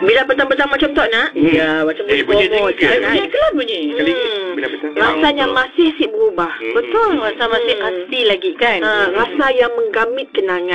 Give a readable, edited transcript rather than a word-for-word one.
Bila petang-petang macam tak nak? Ya, macam bunyi bomoh je. bunyi Kelah bunyi. Kali bila petang. Rasanya masih si berubah. Betul, rasa masih asli lagi kan. Rasa yang menggamit kenangan.